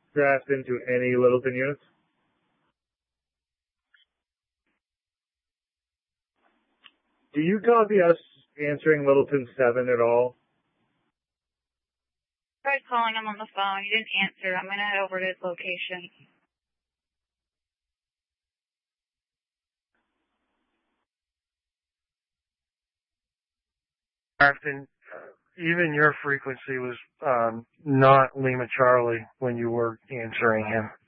grasped into any Littleton units? Do you copy us answering Littleton 7 at all? I tried calling him on the phone. He didn't answer. I'm going to head over to his location. Afton, even your frequency was not Lima Charlie when you were answering him.